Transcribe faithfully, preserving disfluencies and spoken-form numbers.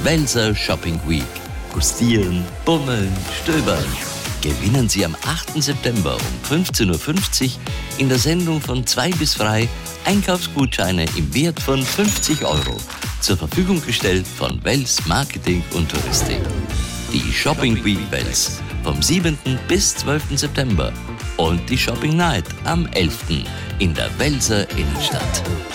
Welser Shopping Week. Gustieren, bummeln, stöbern. Gewinnen Sie am achten September um fünfzehn Uhr fünfzig in der Sendung von zwei bis frei Einkaufsgutscheine im Wert von fünfzig Euro. Zur Verfügung gestellt von Wels Marketing und Touristik. Die Shopping Week Wels vom siebenten bis zwölften September und die Shopping Night am elften in der Welser Innenstadt.